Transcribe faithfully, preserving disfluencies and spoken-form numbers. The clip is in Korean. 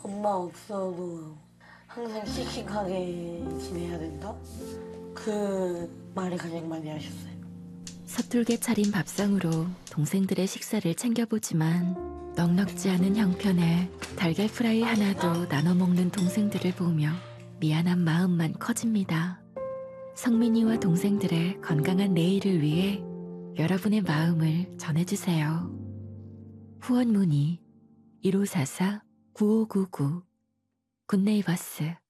엄마 없어도 항상 씩씩하게 지내야 된다? 그 말을 가장 많이 하셨어요. 서툴게 차린 밥상으로 동생들의 식사를 챙겨보지만 넉넉지 않은 형편에 달걀 프라이 하나도 나눠 먹는 동생들을 보며 미안한 마음만 커집니다. 성민이와 동생들의 건강한 내일을 위해 여러분의 마음을 전해주세요. 후원 문의 일오사사 구오구구 굿네이버스